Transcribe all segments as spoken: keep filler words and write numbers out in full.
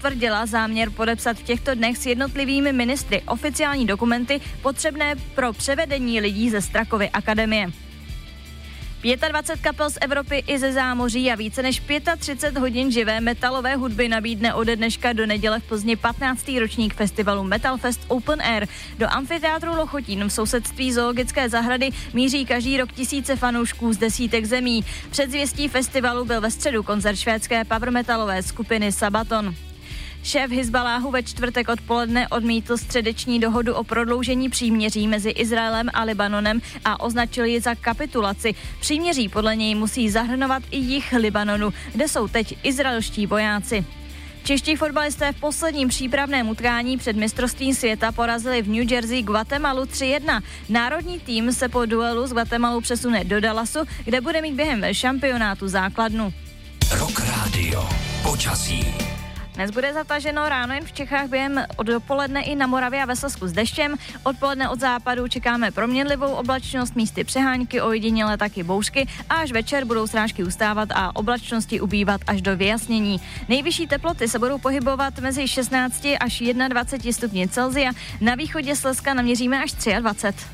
potvrdila záměr podepsat v těchto dnech s jednotlivými ministry oficiální dokumenty potřebné pro převedení lidí ze Strakovy akademie. dvacet pět kapel z Evropy i ze zámoří a více než třicet pět hodin živé metalové hudby nabídne ode dneška do neděle v Plzni patnáctý ročník festivalu Metal Fest Open Air. Do amfiteátru Lochotín v sousedství zoologické zahrady míří každý rok tisíce fanoušků z desítek zemí. Předzvěstí festivalu byl ve středu koncert švédské power metalové skupiny Sabaton. Šéf Hizbaláhu ve čtvrtek odpoledne odmítl středeční dohodu o prodloužení příměří mezi Izraelem a Libanonem a označil ji za kapitulaci. Příměří podle něj musí zahrnovat i jih Libanonu, kde jsou teď izraelští vojáci. Čeští fotbalisté v posledním přípravném utkání před mistrovstvím světa porazili v New Jersey Guatemalu tři jedna. Národní tým se po duelu s Guatemalou přesune do Dallasu, kde bude mít během šampionátu základnu. Rock Radio. Počasí. Dnes bude zataženo ráno jen v Čechách, během od dopoledne i na Moravě a ve Slezsku s deštěm. Odpoledne od západu čekáme proměnlivou oblačnost, místy přehánky, ojediněle taky bouřky a až večer budou srážky ustávat a oblačnosti ubývat až do vyjasnění. Nejvyšší teploty se budou pohybovat mezi šestnácti až dvaceti jedním stupni Celsia. Na východě Slezska naměříme až dvacet tři.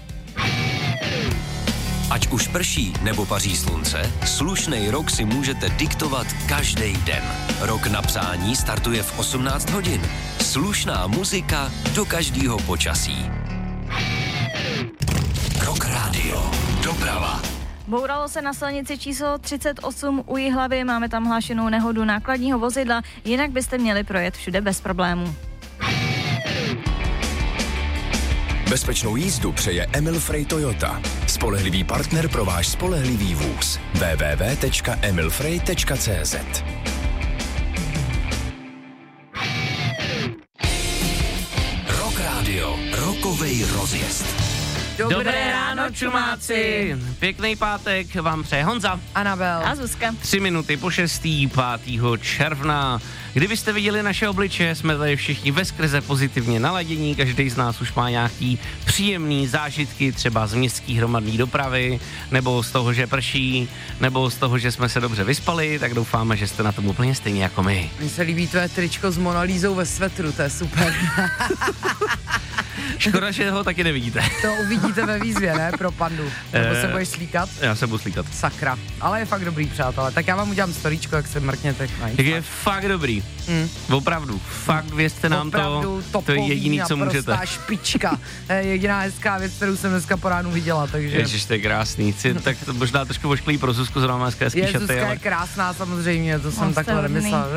Ať už prší nebo paří slunce, slušnej rok si můžete diktovat každý den. Rok na přání startuje v osmnáct hodin. Slušná muzika do každého počasí. Rock Radio. Doprava. Bouralo se na silnici číslo třicet osm u Jihlavy, máme tam hlášenou nehodu nákladního vozidla, jinak byste měli projet všude bez problémů. Bezpečnou jízdu přeje Emil Frey Toyota. Spolehlivý partner pro váš spolehlivý vůz. w w w tečka emilfrey tečka c z. Rock Radio. Rokovej rozjezd. Dobré, Dobré ráno, čumáci. Pěkný pátek vám přeje Honza, Anabel a Zuzka. Tři minuty po šestý, pátého června. Kdybyste viděli naše obličeje, jsme tady všichni veskrze pozitivně naladění, každý z nás už má nějaký příjemný zážitky, třeba z městské hromadné dopravy, nebo z toho, že prší, nebo z toho, že jsme se dobře vyspali, tak doufáme, že jste na tom úplně stejně jako my. Mně se líbí tvé tričko s Monalízou ve svetru, to je super. Škoda, že ho taky nevidíte. To uvidíte ve výzvě, ne? Pro pandu. Nebo se budeš slíkat? Já se budu slíkat. Sakra. Ale je fakt dobrý, přátelé. Tak já vám udělám storíčko, jak se mrkněte. Tak je fakt dobrý. Mm. Opravdu. Fakt věřte nám Opravdu to. To je jediný, co můžete. Opravdu špička. To je jediná hezká věc, kterou jsem dneska po ránu viděla, takže... Ježiš, to je krásný. Cít, tak to možná trošku ošklý pro Zuzku, zrovna hezké hezký je, šaty. Zuzka ale... je krásná samozřejmě, to jsem takhle nemyslel.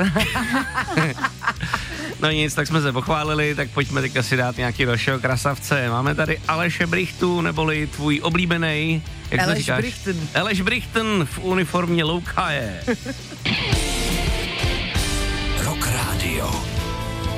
No nic, tak jsme se pochválili, tak pojďme teďka si dát nějaký dalšího krasavce. Máme tady Aleše Brichtu, neboli tvůj oblíbený, jak Aleš to říkáš? Brichten. Aleš Brichten v uniformě Loukaje. Rock Radio.